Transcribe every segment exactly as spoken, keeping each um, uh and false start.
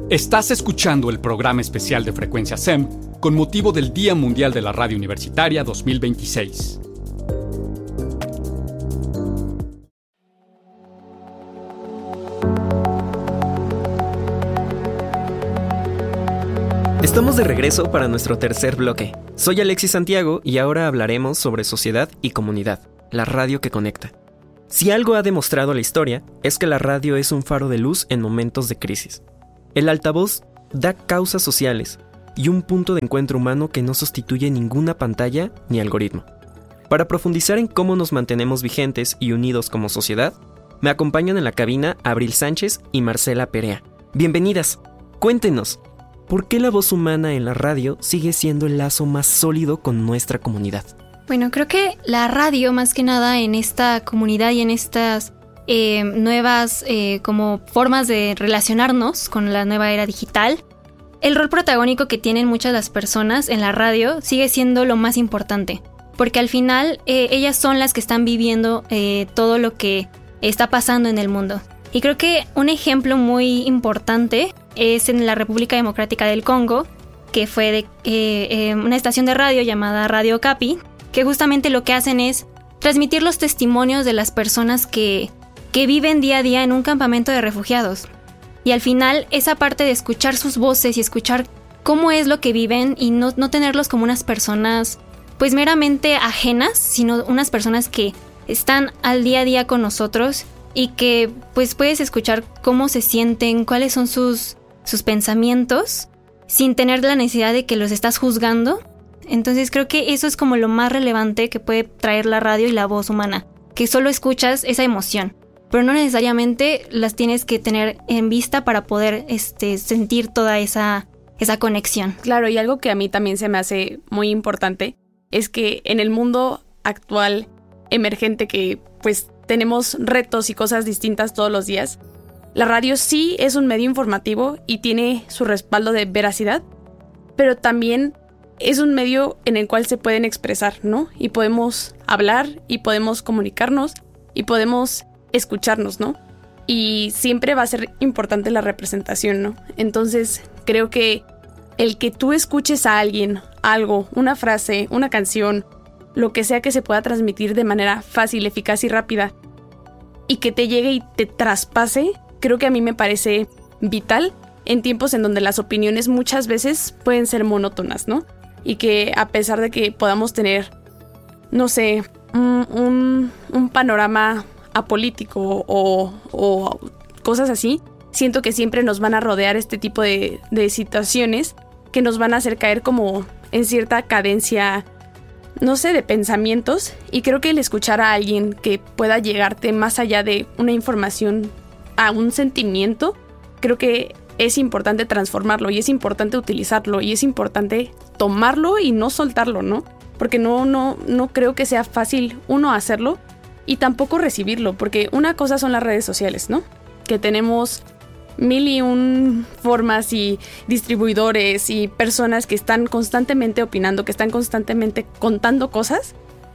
Estás escuchando el programa especial de Frecuencia S E M con motivo del Día Mundial de la Radio Universitaria dos mil veintiséis. Estamos de regreso para nuestro tercer bloque. Soy Alexis Santiago y ahora hablaremos sobre sociedad y comunidad, la radio que conecta. Si algo ha demostrado la historia, es que la radio es un faro de luz en momentos de crisis. El altavoz da causas sociales y un punto de encuentro humano que no sustituye ninguna pantalla ni algoritmo. Para profundizar en cómo nos mantenemos vigentes y unidos como sociedad, me acompañan en la cabina Abril Sánchez y Marcela Perea. Bienvenidas. Cuéntenos, ¿por qué la voz humana en la radio sigue siendo el lazo más sólido con nuestra comunidad? Bueno, creo que la radio, más que nada en esta comunidad y en estas eh, nuevas eh, como formas de relacionarnos con la nueva era digital, el rol protagónico que tienen muchas de las personas en la radio sigue siendo lo más importante, porque al final eh, ellas son las que están viviendo eh, todo lo que está pasando en el mundo. Y creo que un ejemplo muy importante es en la República Democrática del Congo, que fue de eh, eh, una estación de radio llamada Radio Okapi, que justamente lo que hacen es transmitir los testimonios de las personas que, que viven día a día en un campamento de refugiados. Y al final, esa parte de escuchar sus voces y escuchar cómo es lo que viven y no, no tenerlos como unas personas pues meramente ajenas, sino unas personas que están al día a día con nosotros y que pues puedes escuchar cómo se sienten, cuáles son sus, sus pensamientos, sin tener la necesidad de que los estás juzgando. Entonces creo que eso es como lo más relevante que puede traer la radio y la voz humana, que solo escuchas esa emoción, pero no necesariamente las tienes que tener en vista para poder este, sentir toda esa, esa conexión. Claro, y algo que a mí también se me hace muy importante es que en el mundo actual emergente, que pues tenemos retos y cosas distintas todos los días, la radio sí es un medio informativo y tiene su respaldo de veracidad, pero también es un medio en el cual se pueden expresar, ¿no? Y podemos hablar y podemos comunicarnos y podemos escucharnos, ¿no? Y siempre va a ser importante la representación, ¿no? Entonces creo que el que tú escuches a alguien, algo, una frase, una canción, lo que sea que se pueda transmitir de manera fácil, eficaz y rápida y que te llegue y te traspase, creo que a mí me parece vital en tiempos en donde las opiniones muchas veces pueden ser monótonas, ¿no? Y que a pesar de que podamos tener, no sé, un, un, un panorama apolítico o, o cosas así, siento que siempre nos van a rodear este tipo de, de situaciones que nos van a hacer caer como en cierta cadencia, no sé, de pensamientos. Y creo que el escuchar a alguien que pueda llegarte más allá de una información a un sentimiento, creo que es importante transformarlo y es importante utilizarlo y es importante tomarlo y no soltarlo, ¿no? Porque no, no, no creo que sea fácil, uno, hacerlo y tampoco recibirlo, porque una cosa son las redes sociales, ¿no? Que tenemos mil y un formas y distribuidores y personas que están constantemente opinando, que están constantemente contando cosas.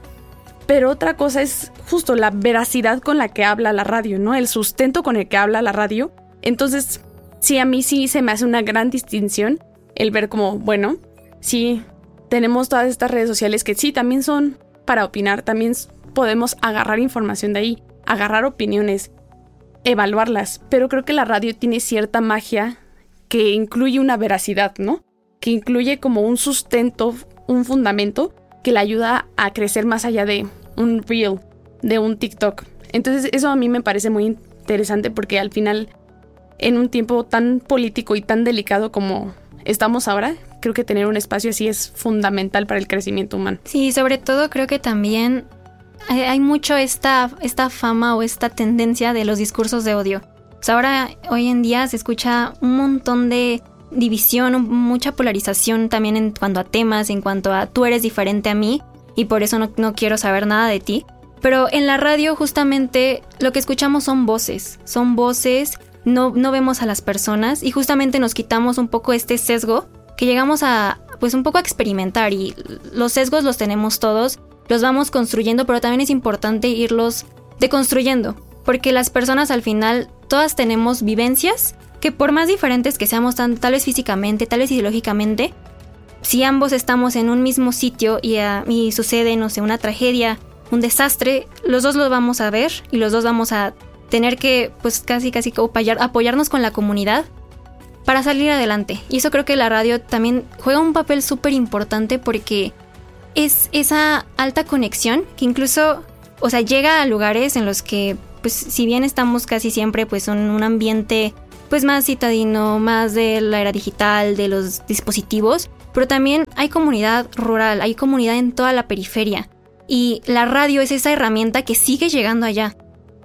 Pero otra cosa es justo la veracidad con la que habla la radio, ¿no? El sustento con el que habla la radio. Entonces, sí, a mí sí se me hace una gran distinción el ver como, bueno, sí, tenemos todas estas redes sociales que sí, también son para opinar, también podemos agarrar información de ahí, agarrar opiniones, evaluarlas, pero creo que la radio tiene cierta magia que incluye una veracidad, ¿no? Que incluye como un sustento, un fundamento que le ayuda a crecer más allá de un reel, de un TikTok. Entonces eso a mí me parece muy interesante porque al final, en un tiempo tan político y tan delicado como estamos ahora, creo que tener un espacio así es fundamental para el crecimiento humano. Sí, sobre todo creo que también hay mucho esta, esta fama o esta tendencia de los discursos de odio. O sea, ahora, hoy en día se escucha un montón de división, mucha polarización también en cuanto a temas, en cuanto a tú eres diferente a mí y por eso no, no quiero saber nada de ti. Pero en la radio justamente lo que escuchamos son voces, son voces, no, no vemos a las personas y justamente nos quitamos un poco este sesgo que llegamos a, pues un poco a experimentar, y los sesgos los tenemos todos, los vamos construyendo, pero también es importante irlos deconstruyendo, porque las personas al final todas tenemos vivencias que por más diferentes que seamos, tan, tal vez físicamente, tal vez ideológicamente, si ambos estamos en un mismo sitio y, uh, y sucede, no sé, una tragedia, un desastre, los dos lo vamos a ver y los dos vamos a tener que, pues casi casi apoyar, apoyarnos con la comunidad para salir adelante. Y eso creo que la radio también juega un papel súper importante porque es esa alta conexión que incluso, o sea, llega a lugares en los que, pues si bien estamos casi siempre pues en un ambiente pues más citadino, más de la era digital, de los dispositivos, pero también hay comunidad rural, hay comunidad en toda la periferia. Y la radio es esa herramienta que sigue llegando allá.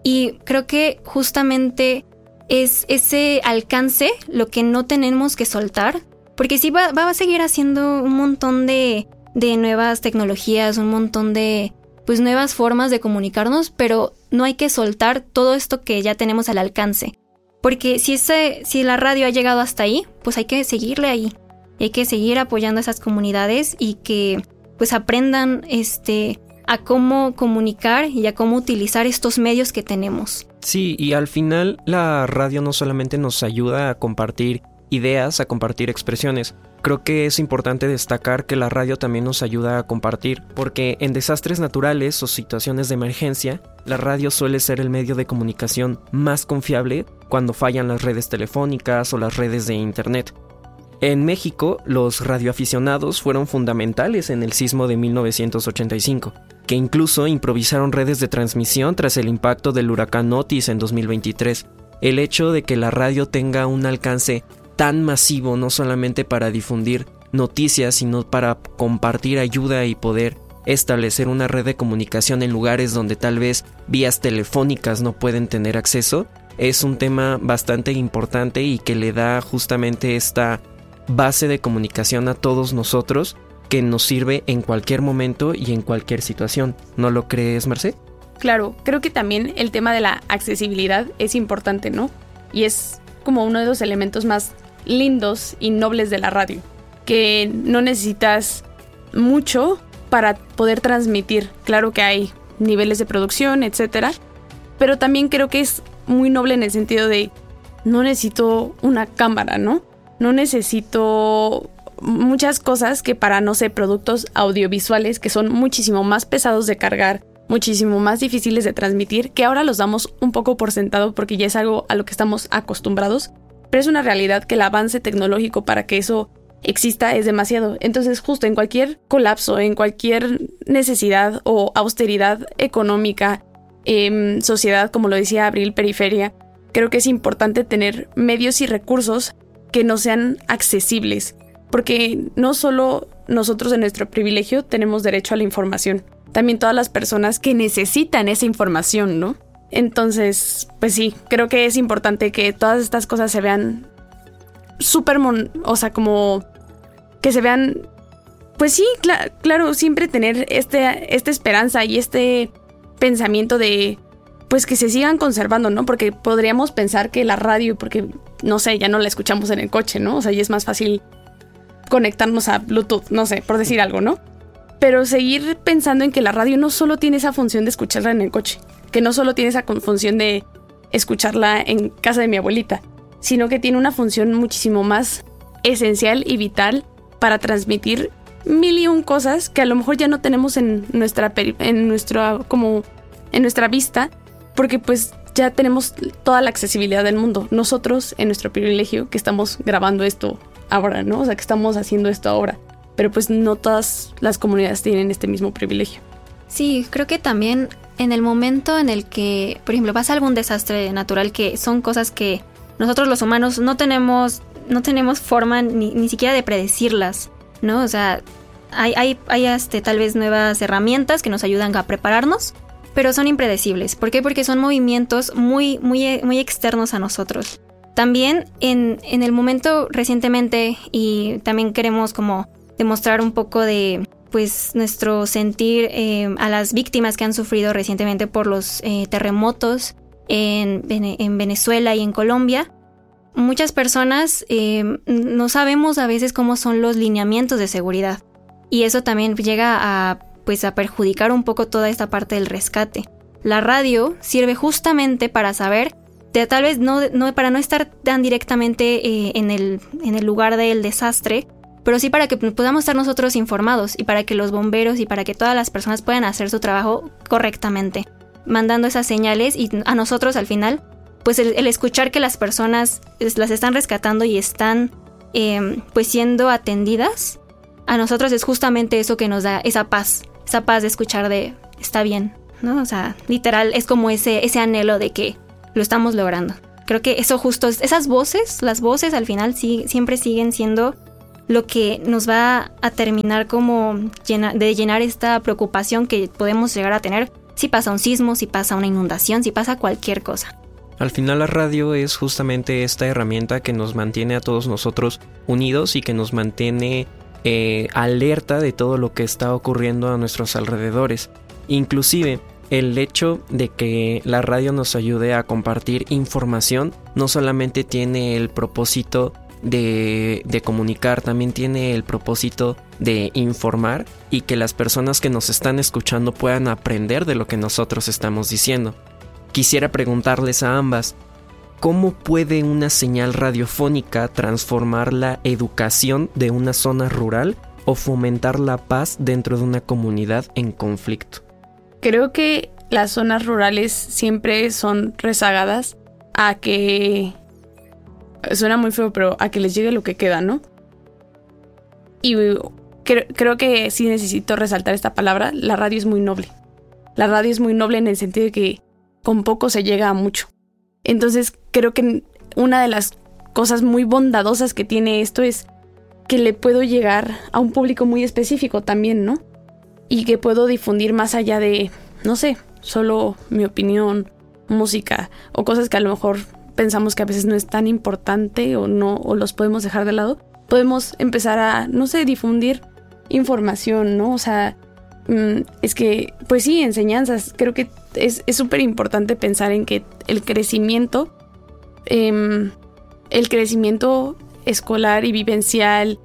Y creo que justamente es ese alcance lo que no tenemos que soltar, porque sí va, va a seguir haciendo un montón de, de nuevas tecnologías, un montón de pues nuevas formas de comunicarnos, pero no hay que soltar todo esto que ya tenemos al alcance. Porque si, ese, si la radio ha llegado hasta ahí, pues hay que seguirle ahí. Y hay que seguir apoyando a esas comunidades y que pues aprendan este, a cómo comunicar y a cómo utilizar estos medios que tenemos. Sí, y al final la radio no solamente nos ayuda a compartir ideas, a compartir expresiones. Creo que es importante destacar que la radio también nos ayuda a compartir, porque en desastres naturales o situaciones de emergencia, la radio suele ser el medio de comunicación más confiable cuando fallan las redes telefónicas o las redes de internet. En México, los radioaficionados fueron fundamentales en el sismo de mil novecientos ochenta y cinco, que incluso improvisaron redes de transmisión tras el impacto del huracán Otis en dos mil veintitrés. El hecho de que la radio tenga un alcance tan masivo, no solamente para difundir noticias, sino para compartir ayuda y poder establecer una red de comunicación en lugares donde tal vez vías telefónicas no pueden tener acceso, es un tema bastante importante y que le da justamente esta base de comunicación a todos nosotros que nos sirve en cualquier momento y en cualquier situación. ¿No lo crees, Marce? Claro, creo que también el tema de la accesibilidad es importante, ¿no? Y es como uno de los elementos más lindos y nobles de la radio, que no necesitas mucho para poder transmitir. Claro que hay niveles de producción, etcétera, pero también creo que es muy noble en el sentido de no necesito una cámara, ¿no? No necesito muchas cosas que para, no sé, productos audiovisuales que son muchísimo más pesados de cargar, muchísimo más difíciles de transmitir, que ahora los damos un poco por sentado porque ya es algo a lo que estamos acostumbrados, pero es una realidad que el avance tecnológico para que eso exista es demasiado. Entonces, justo en cualquier colapso, en cualquier necesidad o austeridad económica, eh, sociedad, como lo decía Abril, periferia, creo que es importante tener medios y recursos que no sean accesibles, porque no solo nosotros en nuestro privilegio tenemos derecho a la información, también todas las personas que necesitan esa información, ¿no? Entonces, pues sí, creo que es importante que todas estas cosas se vean súper, mon- o sea, como que se vean, pues sí, cl- claro, siempre tener este, esta esperanza y este pensamiento de, pues que se sigan conservando, ¿no? Porque podríamos pensar que la radio, porque, no sé, ya no la escuchamos en el coche, ¿no? O sea, ya es más fácil conectarnos a Bluetooth, no sé, por decir algo, ¿no? Pero seguir pensando en que la radio no solo tiene esa función de escucharla en el coche, que no solo tiene esa función de escucharla en casa de mi abuelita, sino que tiene una función muchísimo más esencial y vital para transmitir mil y un cosas que a lo mejor ya no tenemos en nuestra peri- en nuestra como en nuestra vista, porque pues ya tenemos toda la accesibilidad del mundo. Nosotros en nuestro privilegio que estamos grabando esto ahora, ¿no? O sea, que estamos haciendo esto ahora, pero pues no todas las comunidades tienen este mismo privilegio. Sí, creo que también en el momento en el que, por ejemplo, pasa algún desastre natural, que son cosas que nosotros los humanos no tenemos, no tenemos forma ni, ni siquiera de predecirlas, ¿no? O sea, hay, hay, hay este, tal vez nuevas herramientas que nos ayudan a prepararnos, pero son impredecibles. ¿Por qué? Porque son movimientos muy, muy, muy externos a nosotros. También en, en el momento recientemente, y también queremos como demostrar un poco de pues nuestro sentir eh, a las víctimas que han sufrido recientemente por los eh, terremotos en, en Venezuela y en Colombia. Muchas personas eh, no sabemos a veces cómo son los lineamientos de seguridad, y eso también llega a, pues, a perjudicar un poco toda esta parte del rescate. La radio sirve justamente para saber de, tal vez no, no para no estar tan directamente eh, en, el, en el lugar del desastre, pero sí para que podamos estar nosotros informados y para que los bomberos y para que todas las personas puedan hacer su trabajo correctamente, mandando esas señales y a nosotros al final, pues el, el escuchar que las personas las están rescatando y están eh, pues siendo atendidas, a nosotros es justamente eso que nos da esa paz, esa paz de escuchar de está bien, ¿no? O sea, literal es como ese, ese anhelo de que lo estamos logrando. Creo que eso justo, esas voces, las voces al final sí, siempre siguen siendo lo que nos va a terminar como llena, de llenar esta preocupación que podemos llegar a tener si pasa un sismo, si pasa una inundación, si pasa cualquier cosa. Al final la radio es justamente esta herramienta que nos mantiene a todos nosotros unidos y que nos mantiene eh, alerta de todo lo que está ocurriendo a nuestros alrededores. Inclusive el hecho de que la radio nos ayude a compartir información no solamente tiene el propósito de, de comunicar, también tiene el propósito de informar y que las personas que nos están escuchando puedan aprender de lo que nosotros estamos diciendo. Quisiera preguntarles a ambas, ¿cómo puede una señal radiofónica transformar la educación de una zona rural o fomentar la paz dentro de una comunidad en conflicto? Creo que las zonas rurales siempre son rezagadas a que... Suena muy feo, pero a que les llegue lo que queda, ¿no? Y creo, creo que sí necesito resaltar esta palabra. La radio es muy noble. La radio es muy noble en el sentido de que con poco se llega a mucho. Entonces creo que una de las cosas muy bondadosas que tiene esto es que le puedo llegar a un público muy específico también, ¿no? Y que puedo difundir más allá de, no sé, solo mi opinión, música o cosas que a lo mejor pensamos que a veces no es tan importante o no, o los podemos dejar de lado. Podemos empezar a, no sé, difundir información, ¿no? O sea, mmm, es que, pues sí, enseñanzas. Creo que es súper importante pensar en que el crecimiento, eh, el crecimiento escolar y vivencial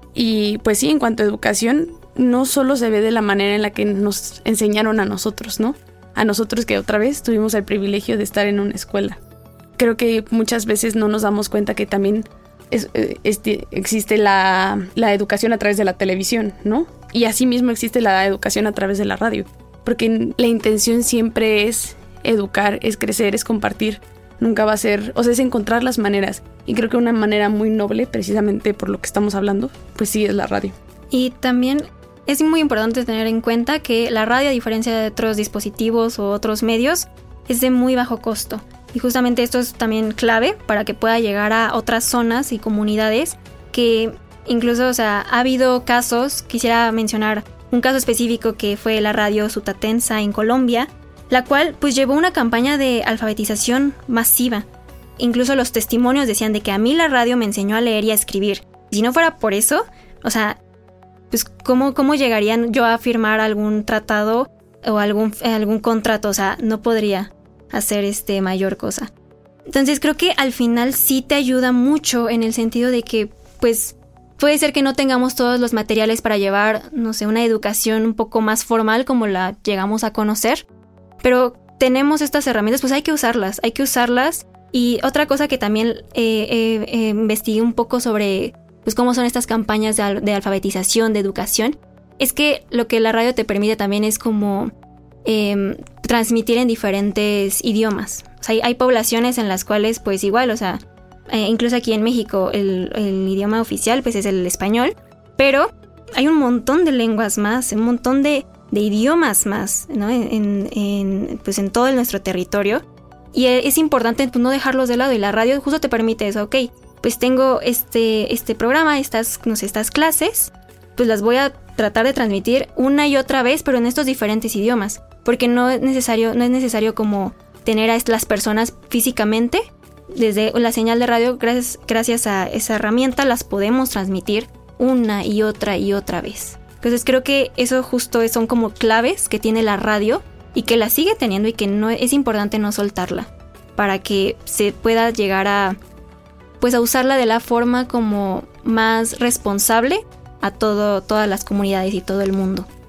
y pues sí, en cuanto a educación, no solo se ve de la manera en la que nos enseñaron a nosotros, ¿no? A nosotros que otra vez tuvimos el privilegio de estar en una escuela. Creo que muchas veces no nos damos cuenta que también es, este, existe la, la educación a través de la televisión, ¿no? Y asimismo existe la educación a través de la radio. Porque la intención siempre es educar, es crecer, es compartir. Nunca va a ser, o sea, es encontrar las maneras. Y creo que una manera muy noble, precisamente por lo que estamos hablando, pues sí es la radio. Y también es muy importante tener en cuenta que la radio, a diferencia de otros dispositivos o otros medios, es de muy bajo costo. Y justamente esto es también clave para que pueda llegar a otras zonas y comunidades que incluso, o sea, ha habido casos, quisiera mencionar un caso específico que fue la radio Sutatensa en Colombia, la cual pues llevó una campaña de alfabetización masiva. Incluso los testimonios decían de que a mí la radio me enseñó a leer y a escribir. Si no fuera por eso, o sea, pues ¿cómo, cómo llegarían yo a firmar algún tratado o algún, algún contrato? O sea, no podría hacer este mayor cosa. Entonces creo que al final sí te ayuda mucho en el sentido de que pues puede ser que no tengamos todos los materiales para llevar, no sé, una educación un poco más formal como la llegamos a conocer, pero tenemos estas herramientas, pues hay que usarlas, hay que usarlas. Y otra cosa que también eh, eh, eh, investigué un poco sobre pues cómo son estas campañas de, al- de alfabetización, de educación, es que lo que la radio te permite también es como eh, transmitir en diferentes idiomas. O sea, hay, hay poblaciones en las cuales pues igual, o sea, eh, incluso aquí en México el, el idioma oficial pues es el español, pero hay un montón de lenguas más, un montón de, de idiomas más, ¿no? En, en, pues en todo nuestro territorio. Y es importante pues, no dejarlos de lado, y la radio justo te permite eso. Ok, pues tengo este, este programa, estas, no sé, estas clases, pues las voy a tratar de transmitir una y otra vez, pero en estos diferentes idiomas, porque no es necesario, no es necesario como tener a las personas físicamente. Desde la señal de radio, gracias, gracias a esa herramienta, las podemos transmitir una y otra y otra vez. Entonces creo que eso justo son como claves que tiene la radio y que la sigue teniendo, y que no es importante no soltarla para que se pueda llegar a pues a usarla de la forma como más responsable a todo, todas las comunidades y todo el mundo.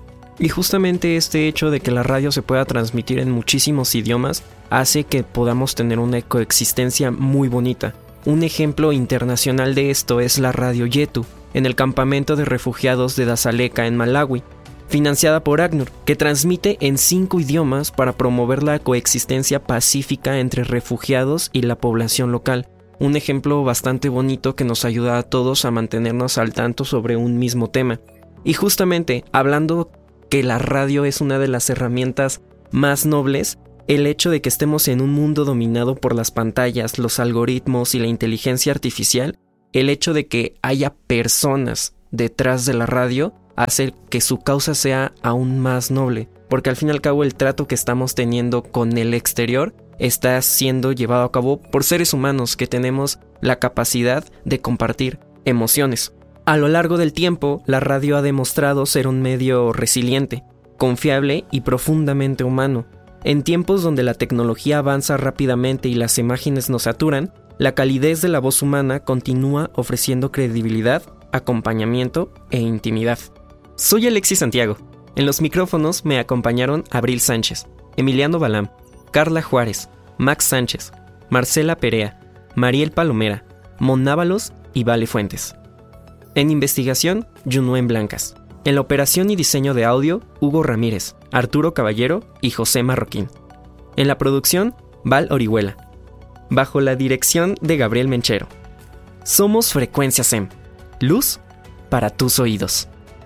Y justamente este hecho de que la radio se pueda transmitir en muchísimos idiomas hace que podamos tener una coexistencia muy bonita. Un ejemplo internacional de esto es la radio Yetu, en el campamento de refugiados de Dasaleka en Malawi, financiada por ACNUR, que transmite en cinco idiomas para promover la coexistencia pacífica entre refugiados y la población local. Un ejemplo bastante bonito que nos ayuda a todos a mantenernos al tanto sobre un mismo tema. Y justamente, hablando que la radio es una de las herramientas más nobles, el hecho de que estemos en un mundo dominado por las pantallas, los algoritmos y la inteligencia artificial, el hecho de que haya personas detrás de la radio hace que su causa sea aún más noble, porque al fin y al cabo el trato que estamos teniendo con el exterior está siendo llevado a cabo por seres humanos que tenemos la capacidad de compartir emociones. A lo largo del tiempo, la radio ha demostrado ser un medio resiliente, confiable y profundamente humano. En tiempos donde la tecnología avanza rápidamente y las imágenes nos saturan, la calidez de la voz humana continúa ofreciendo credibilidad, acompañamiento e intimidad. Soy Alexis Santiago. En los micrófonos me acompañaron Abril Sánchez, Emiliano Balam, Carla Juárez, Max Sánchez, Marcela Perea, Mariel Palomera, Mon Ábalos y Vale Fuentes. En investigación, Yunuen Blancas. En la operación y diseño de audio, Hugo Ramírez, Arturo Caballero y José Marroquín. En la producción, Val Orihuela. Bajo la dirección de Gabriel Menchero. Somos Frecuencia S E M. Luz para tus oídos.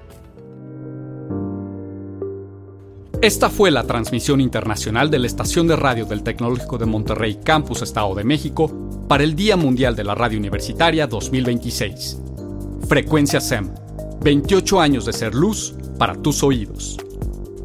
Esta fue la transmisión internacional de la estación de radio del Tecnológico de Monterrey, Campus Estado de México, para el Día Mundial de la Radio Universitaria dos mil veintiséis. Frecuencia S E M. veintiocho años de ser luz para tus oídos.